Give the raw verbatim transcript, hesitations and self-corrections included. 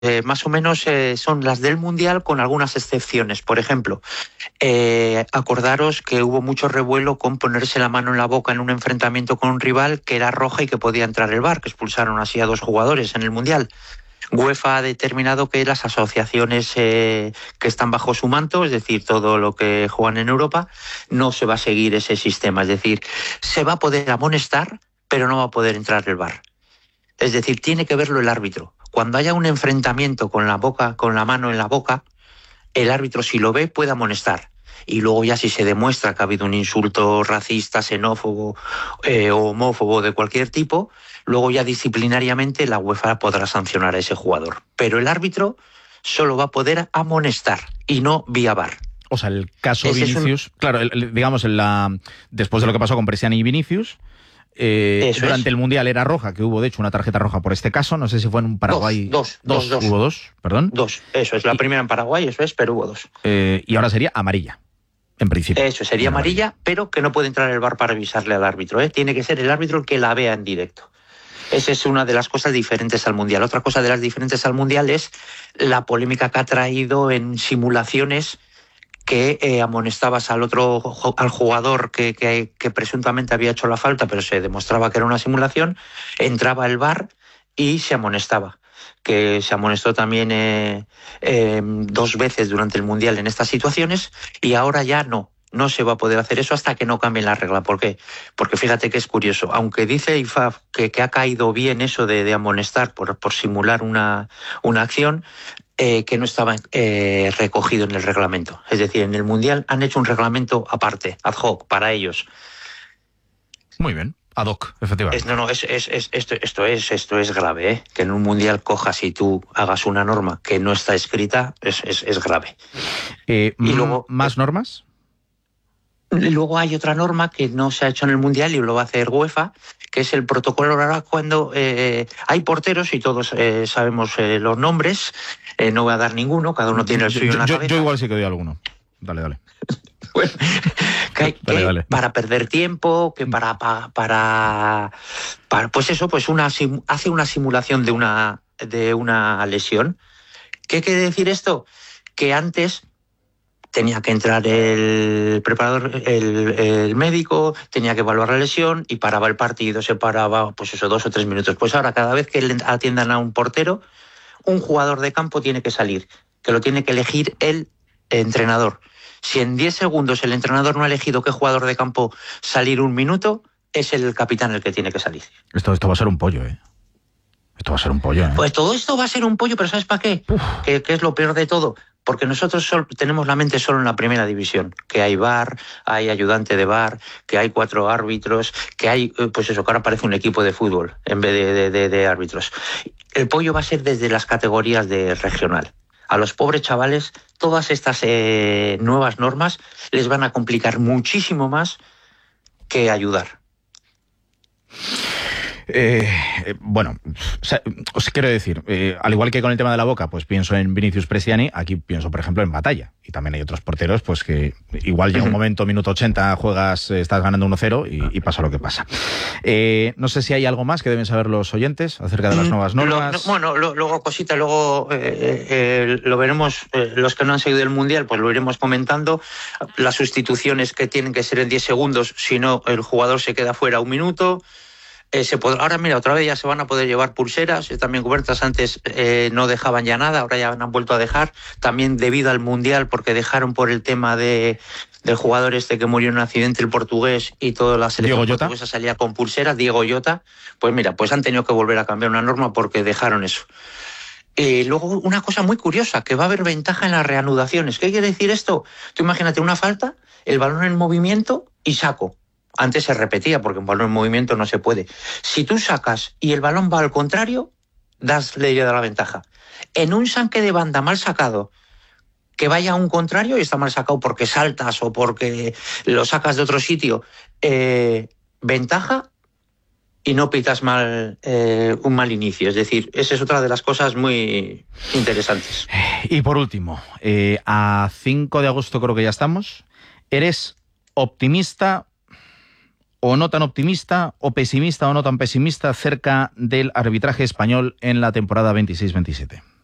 eh, más o menos eh, son las del Mundial con algunas excepciones. Por ejemplo, eh, acordaros que hubo mucho revuelo con ponerse la mano en la boca en un enfrentamiento con un rival que era roja y que podía entrar el V A R, que expulsaron así a dos jugadores en el Mundial. UEFA ha determinado que las asociaciones eh, que están bajo su manto, es decir, todo lo que juegan en Europa, no se va a seguir ese sistema. Es decir, se va a poder amonestar, pero no va a poder entrar el V A R. Es decir, tiene que verlo el árbitro. Cuando haya un enfrentamiento con la boca, con la mano en la boca, el árbitro, si lo ve, puede amonestar. Y luego ya si se demuestra que ha habido un insulto racista, xenófobo eh, o homófobo de cualquier tipo, luego ya disciplinariamente la UEFA podrá sancionar a ese jugador. Pero el árbitro solo va a poder amonestar y no vía V A R. O sea, el caso Ese Vinicius, es un... claro, el, el, digamos, en la, después de lo que pasó con Prestiani y Vinicius, eh, durante es. el Mundial era roja, que hubo de hecho una tarjeta roja por este caso, no sé si fue en un Paraguay. Dos, dos, dos. dos. Hubo dos, perdón. Dos, eso es, la y, primera en Paraguay, eso es, pero hubo dos. Eh, y ahora sería amarilla. En principio. Eso, sería amarilla, amarilla, pero que no puede entrar el V A R para avisarle al árbitro, ¿eh? Tiene que ser el árbitro el que la vea en directo. Esa es una de las cosas diferentes al Mundial. Otra cosa de las diferentes al Mundial es la polémica que ha traído en simulaciones que eh, amonestabas al otro, al jugador que, que, que presuntamente había hecho la falta, pero se demostraba que era una simulación, entraba el V A R y se amonestaba. Que se amonestó también eh, eh, dos veces durante el Mundial en estas situaciones, y ahora ya no, no se va a poder hacer eso hasta que no cambien la regla. ¿Por qué? Porque fíjate que es curioso, aunque dice I F A B que, que ha caído bien eso de, de amonestar por, por simular una, una acción, eh, que no estaba eh, recogido en el reglamento. Es decir, en el Mundial han hecho un reglamento aparte, ad hoc, para ellos. Muy bien. Ad hoc, efectivamente. Es, no, no, es, es, es, esto, esto, es, esto es grave, ¿eh? Que en un Mundial cojas y tú hagas una norma que no está escrita, es, es, es grave. Eh, y luego, ¿más normas? Luego hay otra norma que no se ha hecho en el Mundial y lo va a hacer UEFA, que es el protocolo ahora cuando eh, hay porteros y todos eh, sabemos eh, los nombres, eh, no voy a dar ninguno, cada uno tiene el suyo yo, en la yo, cabeza. Yo igual sí que doy alguno. Dale, dale. Bueno, que, hay, vale, que vale. para perder tiempo, que para, para, para, para pues eso, pues una hace una simulación de una, de una lesión. ¿Qué quiere decir esto? Que antes tenía que entrar el preparador, el, el médico, tenía que evaluar la lesión y paraba el partido, se paraba, pues eso, dos o tres minutos. Pues ahora, cada vez que atiendan a un portero, un jugador de campo tiene que salir, que lo tiene que elegir el entrenador. Si en diez segundos el entrenador no ha elegido qué jugador de campo salir un minuto, es el capitán el que tiene que salir. Esto, esto va a ser un pollo, ¿eh? Esto va a ser un pollo, ¿eh? Pues todo esto va a ser un pollo, pero ¿sabes para qué? ¿Qué, qué es lo peor de todo? Porque nosotros sol, tenemos la mente solo en la primera división, que hay V A R, hay ayudante de V A R, que hay cuatro árbitros, que hay, pues eso, que ahora parece un equipo de fútbol en vez de, de, de, de árbitros. El pollo va a ser desde las categorías de regional. A los pobres chavales, todas estas eh, nuevas normas les van a complicar muchísimo más que ayudar. Eh, eh, bueno, o sea, os quiero decir, eh, al igual que con el tema de la boca, pues pienso en Vinicius Prestiani, aquí pienso, por ejemplo, en Batalla. Y también hay otros porteros, pues que igual llega un momento, minuto ochenta, juegas, estás ganando uno cero y, y pasa lo que pasa. Eh, no sé si hay algo más que deben saber los oyentes acerca de las nuevas normas. Lo, no, bueno, lo, luego cosita, luego eh, eh, lo veremos, eh, los que no han seguido el Mundial, pues lo iremos comentando. Las sustituciones que tienen que ser en diez segundos, si no el jugador se queda fuera un minuto. Eh, se podrá, ahora mira, otra vez ya se van a poder llevar pulseras, eh, también cubiertas. Antes eh, no dejaban ya nada, ahora ya han vuelto a dejar, también debido al Mundial, porque dejaron por el tema de del jugador este que murió en un accidente, el portugués, y toda la selección portuguesa salía con pulseras, Diego Llota. Pues mira, pues han tenido que volver a cambiar una norma porque dejaron eso. Eh, luego, una cosa muy curiosa, que va a haber ventaja en las reanudaciones. ¿Qué quiere decir esto? Tú imagínate una falta, el balón en movimiento y saco. Antes se repetía porque un balón en movimiento no se puede. Si tú sacas y el balón va al contrario, das ley de la ventaja. En un saque de banda mal sacado, que vaya a un contrario y está mal sacado porque saltas o porque lo sacas de otro sitio, eh, ventaja y no pitas mal eh, un mal inicio. Es decir, esa es otra de las cosas muy interesantes. Y por último, eh, a cinco de agosto creo que ya estamos. ¿Eres optimista o no tan optimista, o pesimista o no tan pesimista acerca del arbitraje español en la temporada veintiséis veintisiete?